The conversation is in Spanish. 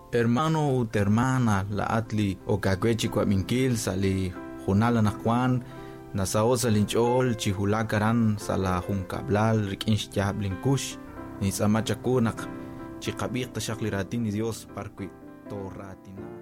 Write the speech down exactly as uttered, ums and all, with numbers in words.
Hermano ut hermana la atli o kakwechi kwa minkil sali junala na Juan nasao sa linchol chihulakaran sala junkablal rikinsh blinkush ni samachakunak chikabik tashakliratin ni Dios parkwi toratina.